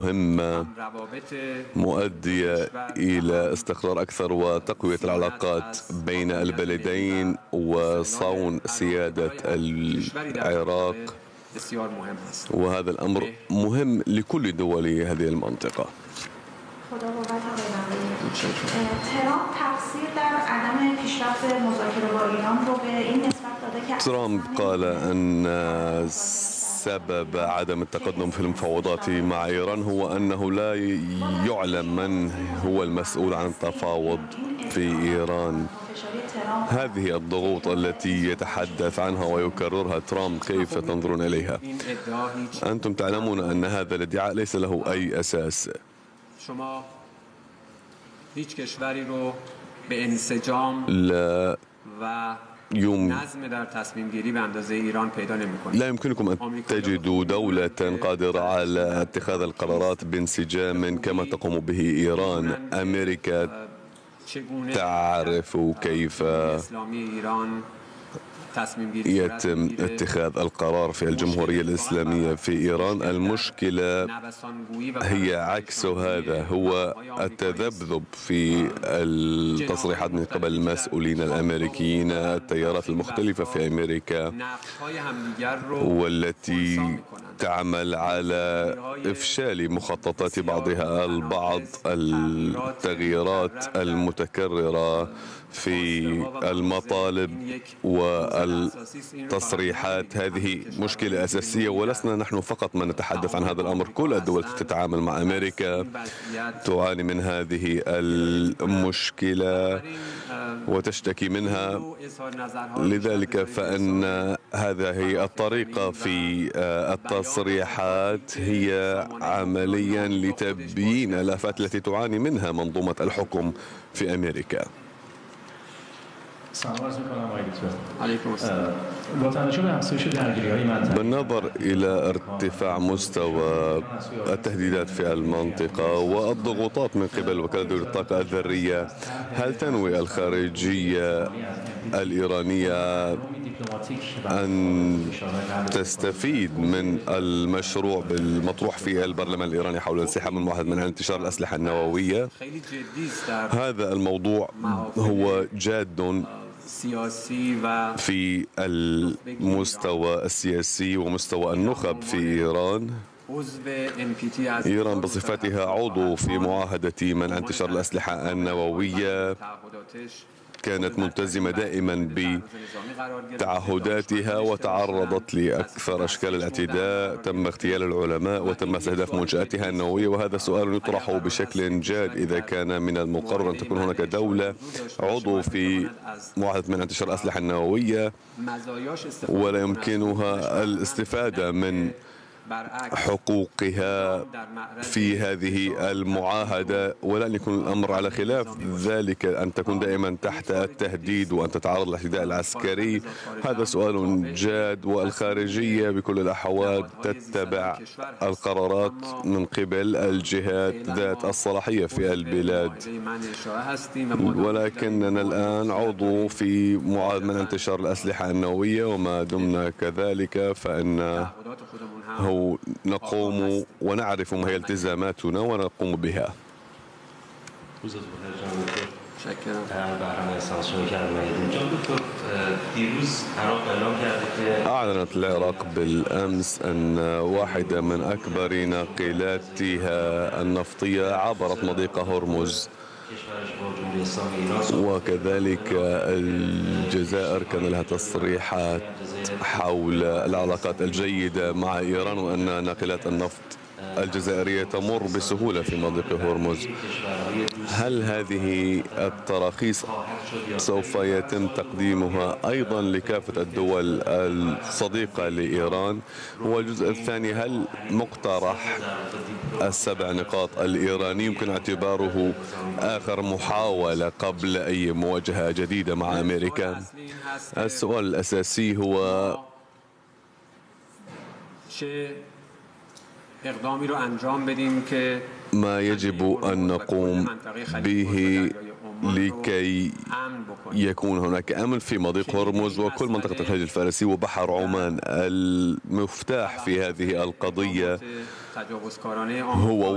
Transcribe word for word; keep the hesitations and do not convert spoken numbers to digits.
مهمة مؤدية إلى استقرار أكثر وتقوية العلاقات بين البلدين وصون سيادة العراق، وهذا الأمر مهم لكل دول هذه المنطقة. ترامب قال أن سبب عدم التقدم في المفاوضات مع إيران هو أنه لا يعلم من هو المسؤول عن التفاوض في إيران. هذه الضغوط التي يتحدث عنها ويكررها ترامب كيف تنظرون إليها؟ أنتم تعلمون أن هذا الادعاء ليس له أي أساس. لا يوم لا يمكنكم أن تجدوا دولة قادرة على اتخاذ القرارات بانسجام كما تقوم به إيران. أمريكا تعرف كيف يتم اتخاذ القرار في الجمهورية الإسلامية في إيران. المشكلة هي عكس هذا، هو التذبذب في التصريحات من قبل المسؤولين الأمريكيين. التيارات المختلفة في أمريكا والتي تعمل على إفشال مخططات بعضها البعض، التغييرات المتكررة في المطالب والتصريحات، هذه مشكلة أساسية، ولسنا نحن فقط من نتحدث عن هذا الأمر. كل الدول تتعامل مع أمريكا تعاني من هذه المشكلة وتشتكي منها. لذلك فإن هذه الطريقة في التصريحات هي عمليا لتبيين الآفات التي تعاني منها منظومة الحكم في أمريكا. بالنظر إلى ارتفاع مستوى التهديدات في المنطقة والضغوطات من قبل وكالة الطاقة الذرية، هل تنوي الخارجية الإيرانية أن تستفيد من المشروع المطروح في البرلمان الإيراني حول الانسحاب من معاهدة منع انتشار الأسلحة النووية؟ هذا الموضوع هو جاد في المستوى السياسي ومستوى النخب في إيران. إيران بصفتها عضو في معاهدة منع انتشار الأسلحة النووية كانت ملتزمة دائما بتعهداتها وتعرضت لأكثر أشكال الاعتداء، تم اغتيال العلماء وتم استهداف منشآتها النووية. وهذا سؤال يطرح بشكل جاد، إذا كان من المقرر أن تكون هناك دولة عضو في معاهدة منع انتشار الأسلحة النووية ولا يمكنها الاستفادة من حقوقها في هذه المعاهدة، ولن يكون الأمر على خلاف ذلك أن تكون دائما تحت التهديد وأن تتعرض للاعتداء العسكري. هذا سؤال جاد، والخارجية بكل الأحوال تتبع القرارات من قبل الجهات ذات الصلاحية في البلاد. ولكننا الآن عضو في معاهدة منع انتشار الأسلحة النووية، وما دمنا كذلك فإن هو نقوم ونعرف ما هي التزاماتنا ونقوم بها. أعلنت العراق بالأمس أن واحدة من أكبر ناقلاتها النفطية عبرت مضيق هرمز، وكذلك الجزائر كان لها تصريحات حول العلاقات الجيدة مع إيران، وأن ناقلات النفط الجزائرية تمر بسهولة في مضيق هرمز. هل هذه التراخيص سوف يتم تقديمها أيضا لكافة الدول الصديقة لإيران؟ والجزء الثاني، هل مقترح السبع نقاط الإيراني يمكن اعتباره آخر محاولة قبل أي مواجهة جديدة مع أمريكا؟ السؤال الأساسي هو ما يجب أن نقوم به لكي يكون هناك أمن في مضيق هرمز وكل منطقة الخليج الفارسي وبحر عمان. المفتاح في هذه القضية هو